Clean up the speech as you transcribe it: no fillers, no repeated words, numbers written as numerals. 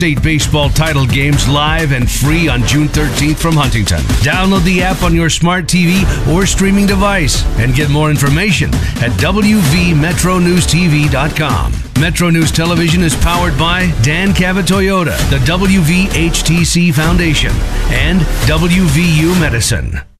State baseball title games live and free on June 13th from Huntington. Download the app on your smart TV or streaming device and get more information at wvmetronewstv.com. Metro News Television is powered by Dan Cabot Toyota, the WVHTC Foundation, and WVU Medicine.